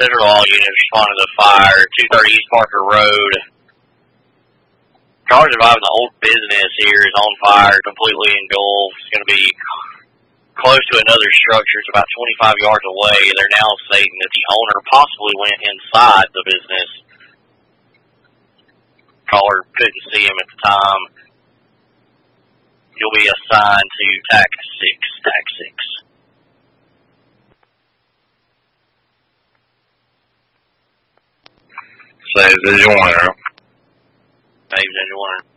Central All units responded to the fire. 230 East Parker Road. Cars involved in the old business here is on fire, completely engulfed. It's going to be close to another structure. It's about 25 yards away. They're now stating that the owner possibly went inside the business. Caller couldn't see him at the time. You'll be assigned to TAC 6. TAC 6. Saves as you want. Saves as you want.